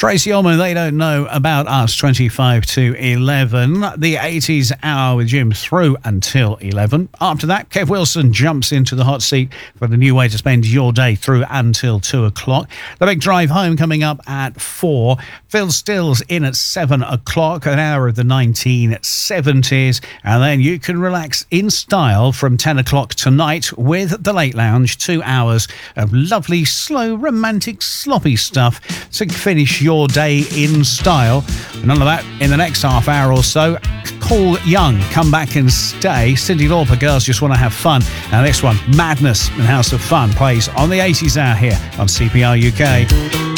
Tracy Ullman, They Don't Know About Us, 25 to 11. The 80s hour with Jim through until 11. After that, Kev Wilson jumps into the hot seat for the new way to spend your day through until 2 o'clock. The big drive home coming up at 4. Phil Stills in at 7 o'clock, an hour of the 1970s. And then you can relax in style from 10 o'clock tonight with The Late Lounge. 2 hours of lovely, slow, romantic, sloppy stuff to finish your day in style. None of that in the next half hour or so. Paul Young, Come Back and Stay. Cyndi Lauper, Girls Just Want to Have Fun. And this one, Madness and House of Fun, plays on the 80s hour here on CPR UK.